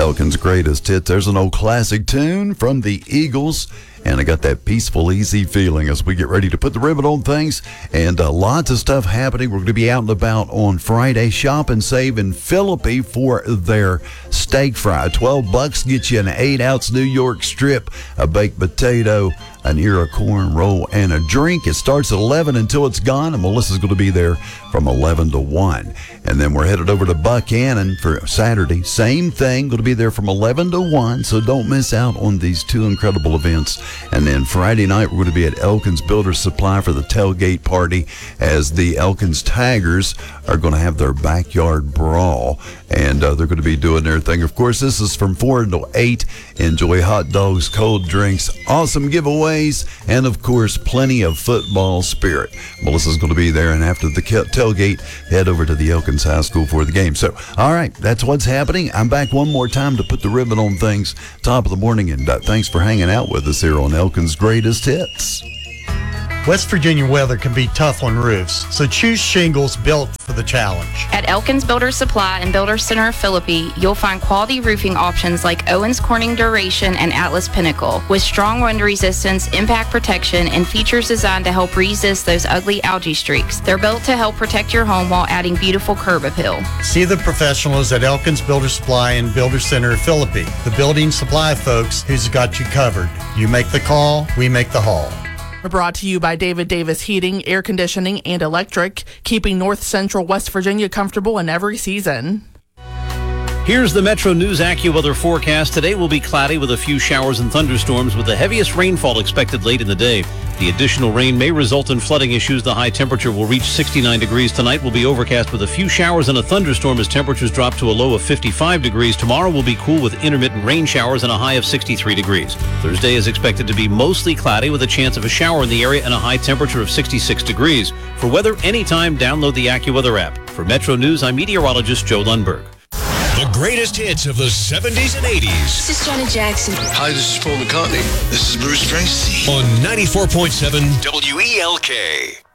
Elkin's greatest hits. There's an old classic tune from the Eagles, and I got that peaceful, easy feeling as we get ready to put the ribbon on things. And lots of stuff happening. We're going to be out and about on Friday. Shop and save in Philippi for their steak fry. $12 gets you an 8-ounce New York strip, a baked potato, an ear of corn roll, and a drink. It starts at 11 until it's gone, and Melissa's going to be there from 11 to 1. And then we're headed over to Buchanan for Saturday. Same thing, going to be there from 11 to 1, so don't miss out on these two incredible events. And then Friday night, we're going to be at Elkins Builders Supply for the tailgate party as the Elkins Tigers are going to have their backyard brawl, and they're going to be doing their thing. Of course, this is from 4 until 8. Enjoy hot dogs, cold drinks, awesome giveaways, and of course, plenty of football spirit. Melissa's going to be there, and after the tailgate, head over to the Elkins High School for the game. So, all right, that's what's happening. I'm back one more time to put the ribbon on things, top of the morning, and thanks for hanging out with us here on Elkins' Greatest Hits. West Virginia weather can be tough on roofs, so choose shingles built for the challenge. At Elkins Builders Supply and Builders Center of Philippi, you'll find quality roofing options like Owens Corning Duration and Atlas Pinnacle, with strong wind resistance, impact protection, and features designed to help resist those ugly algae streaks. They're built to help protect your home while adding beautiful curb appeal. See the professionals at Elkins Builders Supply and Builders Center of Philippi, the building supply folks who's got you covered. You make the call, we make the haul. Brought to you by David Davis Heating, Air Conditioning, and Electric, keeping North Central West Virginia comfortable in every season. Here's the Metro News AccuWeather forecast. Today will be cloudy with a few showers and thunderstorms, with the heaviest rainfall expected late in the day. The additional rain may result in flooding issues. The high temperature will reach 69 degrees. Tonight will be overcast with a few showers and a thunderstorm as temperatures drop to a low of 55 degrees. Tomorrow will be cool with intermittent rain showers and a high of 63 degrees. Thursday is expected to be mostly cloudy with a chance of a shower in the area and a high temperature of 66 degrees. For weather anytime, download the AccuWeather app. For Metro News, I'm meteorologist Joe Lundberg. The greatest hits of the 70s and 80s. This is Janet Jackson. Hi, this is Paul McCartney. This is Bruce Springsteen. On 94.7 WELK.